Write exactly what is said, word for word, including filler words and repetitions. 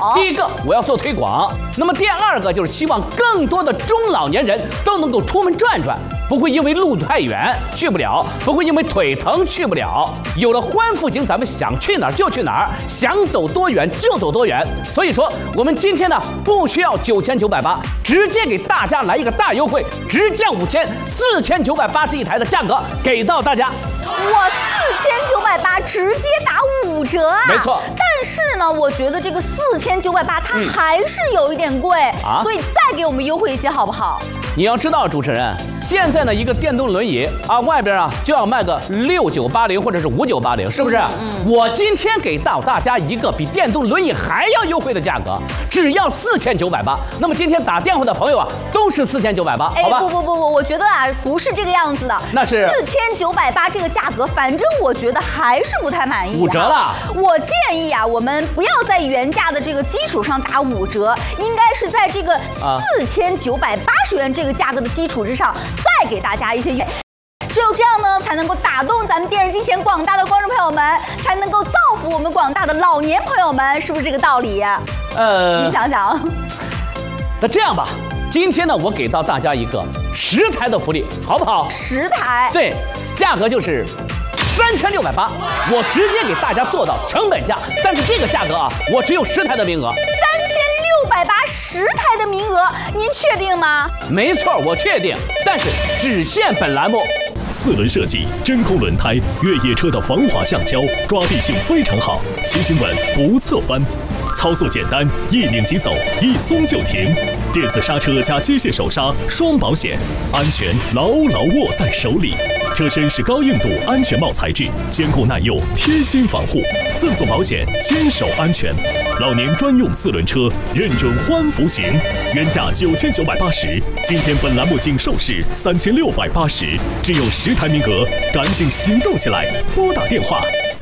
第一个我要做推广，那么第二个就是希望更多的中老年人都能够出门转转，不会因为路太远去不了，不会因为腿疼去不了。有了欢复行，咱们想去哪儿就去哪儿，想走多远就走多远。所以说，我们今天呢不需要九千九百八，直接给大家来一个大优惠，直降五千，四千九百八十一台的价格给到大家。 哇，四千九百八直接打五折啊！ 没错。 但是呢，我觉得这个四千九百八它还是有一点贵、嗯、啊，所以再给我们优惠一些好不好？ 你要知道，主持人，现在呢一个电动轮椅啊，外边啊就要卖个六九八零或者是五九八零，是不是？嗯嗯、我今天给到大家一个比电动轮椅还要优惠的价格，只要四千九百八。那么今天打电话的朋友啊，都是四千九百八，好吧？ 哎，不不不不，我觉得啊不是这个样子的。 那是四千九百八这个价格，反正我觉得还是不太满意、啊。 五折了。 我建议啊，我们不要在原价的这个基础上打五折，应该是在这个四千九百八十元这个价格的基础之上，再给大家一些优惠。只有这样呢，才能够打动咱们电视机前广大的观众朋友们，才能够造福我们广大的老年朋友们，是不是这个道理？呃，你想想。 那这样吧，今天呢，我给到大家一个十台的福利，好不好？ 十台。 对，价格就是三千六百八，我直接给大家做到成本价。但是这个价格啊，我只有十台的名额。 三千六百八十台的名额，您确定吗？ 没错，我确定，但是只限本栏目。 四轮设计，真空轮胎，越野车的防滑橡胶，抓地性非常好，骑行稳不侧翻，操作简单，一拧即走，一松就停。电子刹车加机械手刹，双保险，安全牢牢握在手里。车身是高硬度安全帽材质，坚固耐用，贴心防护，赠送保险，坚守安全。老年专用四轮车，认准欢福行，原价九千九百八十，今天本栏目仅售市三千六百八十，只有十台名额，赶紧行动起来，拨打电话